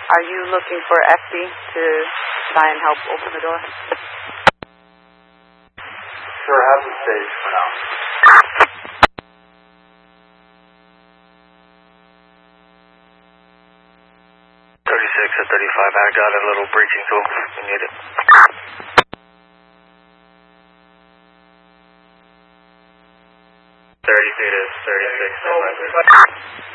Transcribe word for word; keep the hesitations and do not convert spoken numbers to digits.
Are you looking for F D to try and help open the door? Sure, have the stage for now. thirty-six at thirty-five, I got a little breaching tool. You need it. thirty feet is thirty-six.